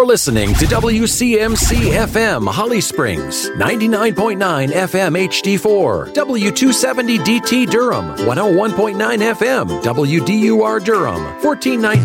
listening to WCMC FM Holly Springs, 99.9 FM HD4, W270 DT Durham, 101.9 FM WDUR Durham, 1419